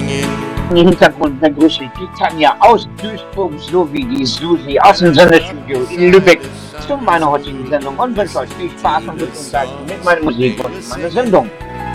Im Hintergrund begrüße ich die Tanja aus Duisburg sowie die Susi aus dem Sendestudio in Lübeck zu meiner heutigen Sendung und wünsche euch viel Spaß und gute Unterhaltung mit meiner Musik und meiner Sendung.